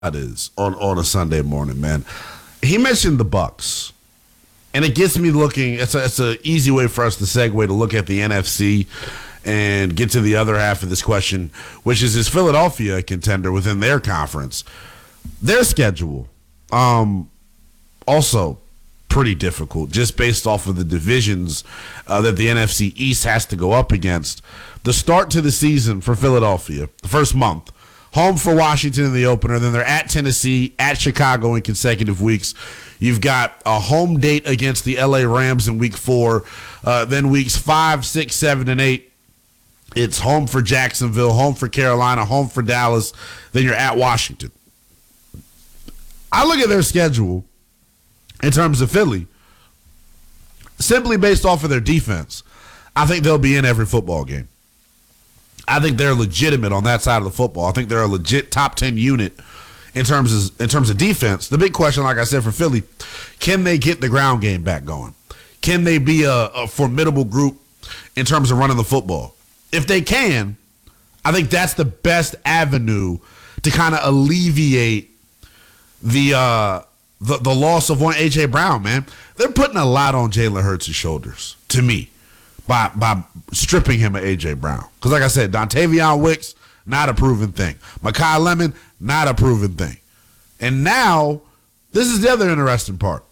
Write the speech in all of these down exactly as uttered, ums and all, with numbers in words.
is on, on a Sunday morning, man. He mentioned the Bucks, and it gets me looking. It's a, it's an easy way for us to segue to look at the N F C and get to the other half of this question, which is, is Philadelphia a contender within their conference? Their schedule, um, also pretty difficult, just based off of the divisions uh, that the N F C East has to go up against. The start to the season for Philadelphia, the first month, home for Washington in the opener, then they're at Tennessee, at Chicago in consecutive weeks. You've got a home date against the L A Rams in week four, uh, then weeks five, six, seven, and eight. It's home for Jacksonville, home for Carolina, home for Dallas, then you're at Washington. I look at their schedule in terms of Philly, simply based off of their defense. I think they'll be in every football game. I think they're legitimate on that side of the football. I think they're a legit top ten unit in terms of, in terms of defense. The big question, like I said, for Philly, can they get the ground game back going? Can they be a, a formidable group in terms of running the football? If they can, I think that's the best avenue to kind of alleviate the uh, the the loss of one A J Brown, man. They're putting a lot on Jalen Hurts' shoulders, to me, by by stripping him of A J Brown. Because like I said, Dontavion Wicks, not a proven thing. Mekhi Lemon, not a proven thing. And now, this is the other interesting part.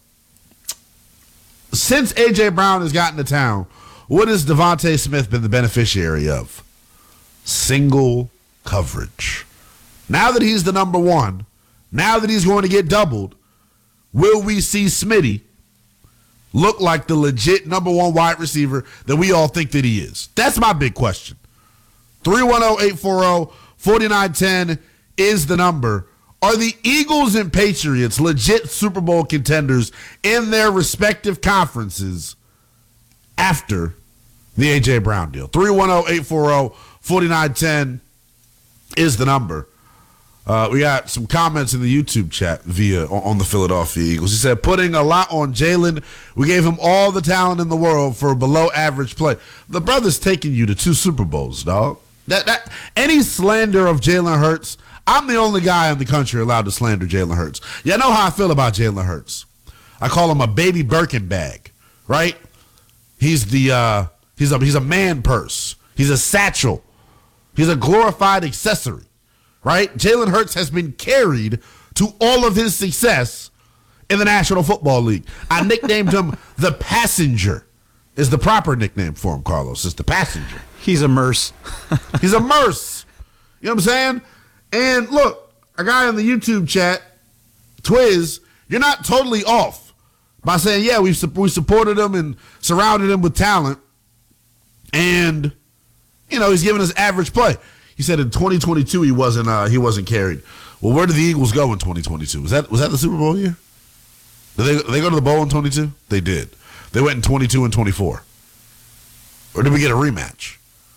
Since A J Brown has gotten to town, what has Devontae Smith been the beneficiary of? Single coverage. Now that he's the number one, now that he's going to get doubled, will we see Smitty look like the legit number one wide receiver that we all think that he is? That's my big question. three one zero, eight four zero, four nine one zero is the number. Are the Eagles and Patriots legit Super Bowl contenders in their respective conferences after the A J Brown deal? three one zero, eight four zero, four nine one zero is the number. Uh, we got some comments in the YouTube chat via on, on the Philadelphia Eagles. He said, putting a lot on Jalen. We gave him all the talent in the world for below average play. The brother's taking you to two Super Bowls, dog. That that any slander of Jalen Hurts, I'm the only guy in the country allowed to slander Jalen Hurts. Yeah, I know how I feel about Jalen Hurts. I call him a baby Birkin bag, right? He's the uh, he's a he's a man purse. He's a satchel. He's a glorified accessory. Right? Jalen Hurts has been carried to all of his success in the National Football League. I nicknamed him the Passenger. Is the proper nickname for him, Carlos. It's the Passenger. He's a Merce. He's a Merce. You know what I'm saying? And look, a guy in the YouTube chat, Twiz, you're not totally off by saying, yeah, we we supported him and surrounded him with talent. And, you know, he's giving us average play. He said in twenty twenty-two he wasn't uh, he wasn't carried. Well, where did the Eagles go in twenty twenty-two? Was that was that the Super Bowl year? Did they did they go to the bowl in twenty-two? They did. They went in twenty-two and twenty-four. Or did we get a rematch?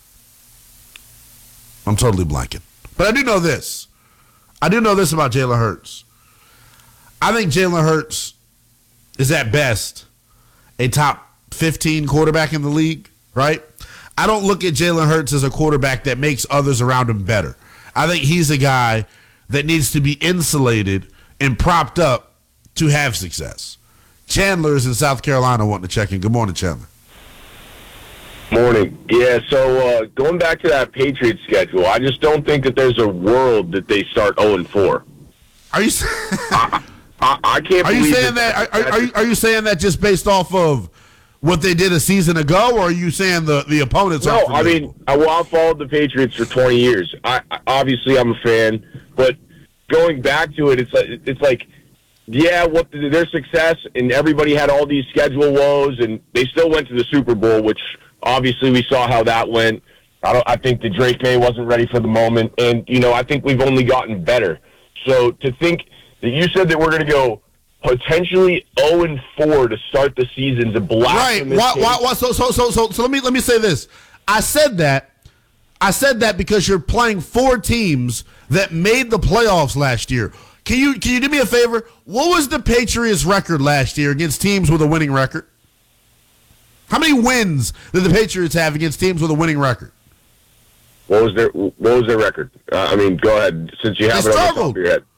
I'm totally blanking. But I do know this. I do know this about Jalen Hurts. I think Jalen Hurts is at best a top fifteen quarterback in the league, right? I don't look at Jalen Hurts as a quarterback that makes others around him better. I think he's a guy that needs to be insulated and propped up to have success. Chandler is in South Carolina wanting to check in. Good morning, Chandler. Morning. Yeah, so uh, going back to that Patriots schedule, I just don't think that there's a world that they start oh and four. Are you I, I, I can't Are you believe saying that, that are, are, you, are you saying that just based off of what they did a season ago, or are you saying the, the opponents no, are I mean, I, well, I've followed the Patriots for twenty years. I, I obviously I'm a fan, but going back to it, it's like, it's like yeah, what the, their success, and everybody had all these schedule woes, and they still went to the Super Bowl, which obviously we saw how that went. I don't. I think the Drake May wasn't ready for the moment, and you know I think we've only gotten better. So to think that you said that we're going to go potentially oh and four to start the season to blasphemous. Right. Why, why, why, so, so, so, so, so let me let me say this. I said that. I said that because you're playing four teams that made the playoffs last year. Can you can you do me a favor? What was the Patriots' record last year against teams with a winning record? How many wins did the Patriots have against teams with a winning record? What was their What was their record? Uh, I mean, go ahead, since you have they it struggled. on the top of your head.